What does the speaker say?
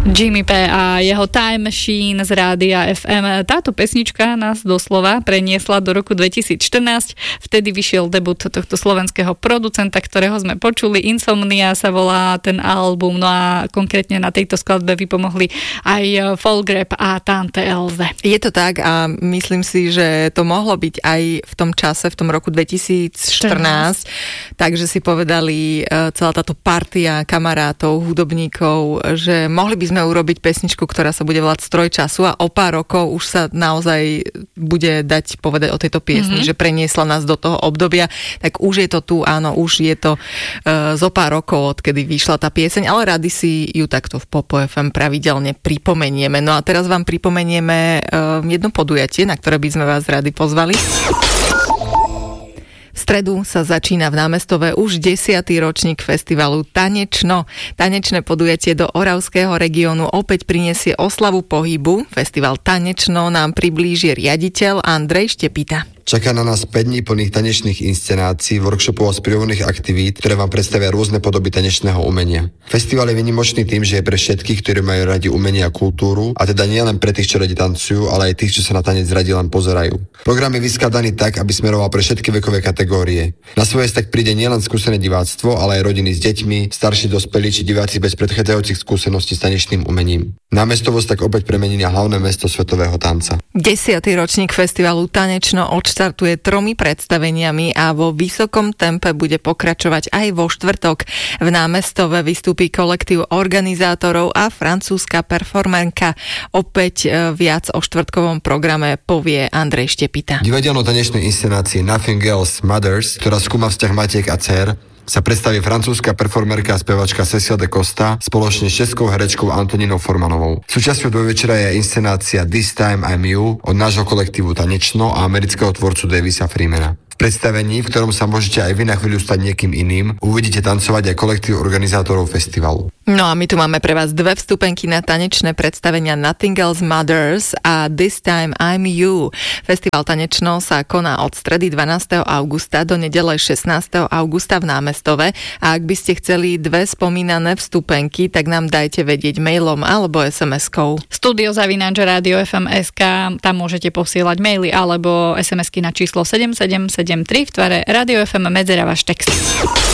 Jimmy P a jeho Time Machine z rádia FM. Táto pesnička nás doslova preniesla do roku 2014. Vtedy vyšiel debut tohto slovenského producenta, ktorého sme počuli. Insomnia sa volá ten album, no a konkrétne na tejto skladbe vypomohli aj Folgrab a Tante Elze. Je to tak a myslím si, že to mohlo byť aj v tom čase, v tom roku 2014. Takže si povedali celá táto partia kamarátov, hudobníkov, že mohli by sme urobiť pesničku, ktorá sa bude volať Stroj času a o pár rokov už sa naozaj bude dať povedať o tejto piesni, že preniesla nás do toho obdobia, tak už je to tu, áno, už je to zo pár rokov, odkedy vyšla tá pieseň, ale radi si ju takto v Popo FM pravidelne pripomenieme. No a teraz vám pripomenieme jedno podujatie, na ktoré by sme vás radi pozvali. V stredu sa začína v Námestove už 10. ročník festivalu Tanečno. Tanečné podujatie do Oravského regiónu opäť prinesie oslavu pohybu. Festival Tanečno nám priblíži riaditeľ Andrej Štepita. Čaká na nás 5 dní plných tanečných inscenácií, workshopov a sprievodných aktivít, ktoré vám predstavia rôzne podoby tanečného umenia. Festival je výnimočný tým, že je pre všetkých, ktorí majú radi umenie a kultúru, a teda nie len pre tých, čo radi tancujú, ale aj tých, čo sa na tanec radi len pozerajú. Program je vyskladaný tak, aby smeroval pre všetky vekové kategórie. Na svoje tak príde nielen skúsené diváctvo, ale aj rodiny s deťmi, starší dospelí či diváci bez predchádzajúcich skúseností s tanečným umením. Námestovo sa tak opäť premení na hlavné mesto svetového tanca. 10. ročník festivalu Tanečno odštartuje 3 predstaveniami a vo vysokom tempe bude pokračovať aj vo štvrtok. V Námestove vystúpi kolektív organizátorov a francúzska performerka. Opäť viac o štvrtkovom programe povie Andrej Štepita. Divadelno-tanečnej inscenácii Nothing Else Matters, ktorá skúma vzťah matiek a dcér, sa predstaví francúzska performerka a spevačka Cécile de Costa spoločne s českou herečkou Antonínou Formanovou. Súčasťou dvojvečera je inscenácia This Time I'm You od nášho kolektívu Tanečno a amerického tvorcu Davisa Freemana. V predstavení, v ktorom sa môžete aj vy na chvíľu stať niekým iným, uvidíte tancovať aj kolektív organizátorov festivalu. No a my tu máme pre vás 2 vstupenky na tanečné predstavenia Nothing Else Matters a This Time I'm You. Festival Tanečno sa koná od stredy 12. augusta do nedele 16. augusta v Námestove a ak by ste chceli 2 spomínané vstupenky, tak nám dajte vedieť mailom alebo SMS-kou. studio@radiofm.sk, tam môžete posielať maily alebo SMS-ky na číslo 7773 v tvare Radio FM medzera váš text.